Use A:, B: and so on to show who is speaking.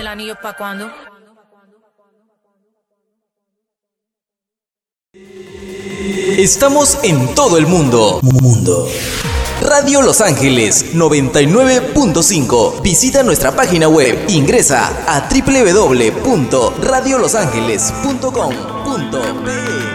A: ¿El anillo pa' cuándo?
B: Estamos en todo el mundo. Radio Los Ángeles 99.5. Visita nuestra página web. Ingresa a www.radiolosangeles.com.be.